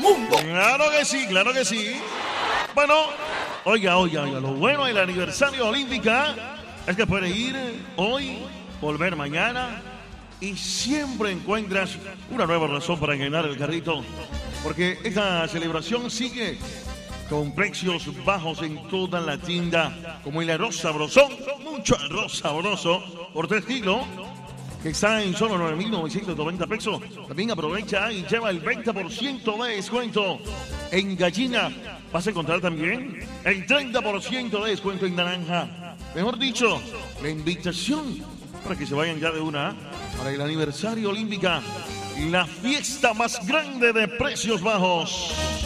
mundo. Claro que sí, claro que sí. Bueno, oiga, lo bueno del aniversario Olímpica es que puede ir hoy, volver mañana y siempre encuentras una nueva razón para llenar el carrito. Porque esta celebración sigue con precios bajos en toda la tienda, como el arroz sabrosón, mucho arroz sabroso por 3 kilos, que está en solo 9.990 pesos. También aprovecha y lleva el 20% de descuento en gallina. Vas a encontrar también el 30% de descuento en naranja. Mejor dicho, la invitación para que se vayan ya de una para el aniversario Olímpica, la fiesta más grande de precios bajos.